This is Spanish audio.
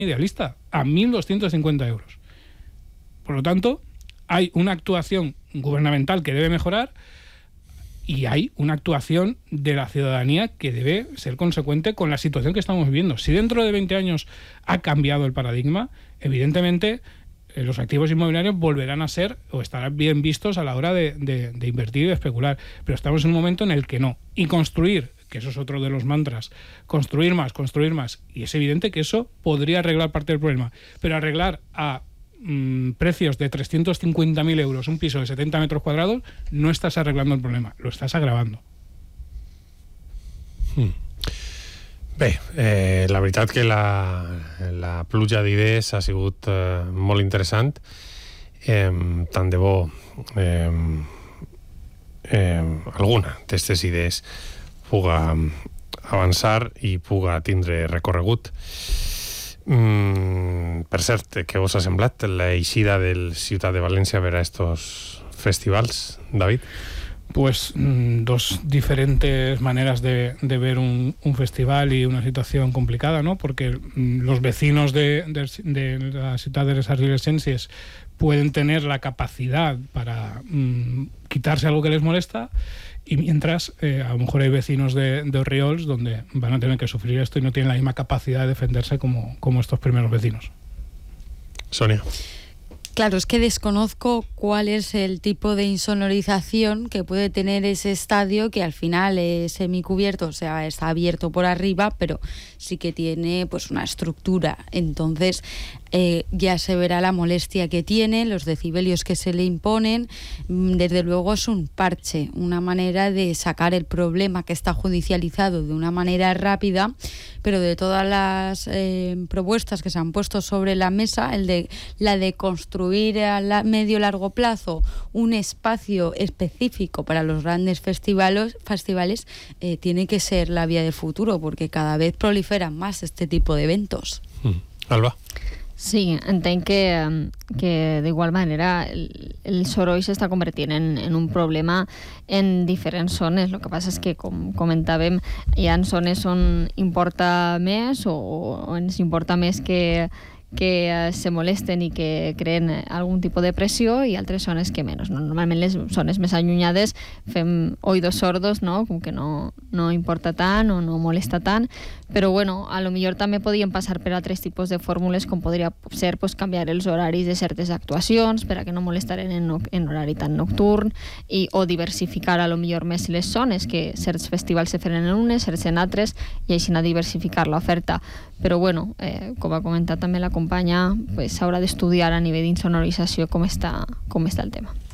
idealista, a 1.250 euros. Por lo tanto, hay una actuación gubernamental que debe mejorar y hay una actuación de la ciudadanía que debe ser consecuente con la situación que estamos viviendo. Si dentro de 20 años ha cambiado el paradigma, evidentemente los activos inmobiliarios volverán a ser o estarán bien vistos a la hora de invertir y de especular. Pero estamos en un momento en el que no. Y construir, que eso es otro de los mantras, construir más, y es evidente que eso podría arreglar parte del problema. Pero arreglar a precios de 350.000 euros un piso de 70 metros cuadrados, no estás arreglando el problema, lo estás agravando. Bé, la veritat que la pluja d'idees ha sigut molt interessant. Tant de bo alguna d'aquestes idees puga avançar i puga tindre recorregut. Per cert, què us ha semblat l'eixida del Ciutat de València a veure estos festivals, David? Pues dos diferentes maneras de ver un festival y una situación complicada, ¿no? Porque los vecinos de la ciudad de les Arts i les Ciències pueden tener la capacidad para quitarse algo que les molesta, y mientras a lo mejor hay vecinos de Orriols donde van a tener que sufrir esto y no tienen la misma capacidad de defenderse como estos primeros vecinos. Sonia. Claro, es que desconozco cuál es el tipo de insonorización que puede tener ese estadio, que al final es semicubierto, o sea, está abierto por arriba, pero sí que tiene pues una estructura. Entonces ya se verá la molestia que tiene, los decibelios que se le imponen. Desde luego es un parche, una manera de sacar el problema que está judicializado de una manera rápida, pero de todas las propuestas que se han puesto sobre la mesa, la de construir a medio largo plazo un espacio específico para los grandes festivales tiene que ser la vía del futuro, porque cada vez proliferan más este tipo de eventos. Alba. Sí, entenc que d'igual manera el soroll s'està convertint en un problema en diferents zones. El que passa és que, com comentàvem, hi ha zones on importa més o ens importa més que se molesten i que creen algun tipus de pressió, i altres zones que menys. Normalment les zones més allunyades fem oïdos sordos, no? Com que no importa tant o no molesta tant, però bueno, a lo millor també podien passar per altres tipus de fórmules, com podria ser pues, canviar els horaris de certes actuacions per a que no molestaren en horari tan nocturn, o diversificar a lo millor més les zones, que certs festivals se feren en unes, certs en altres, i així anar a diversificar l'oferta. Però bueno, com ha comentat també la companya, pues, s'haurà d'estudiar a nivell d'insonorització com està el tema.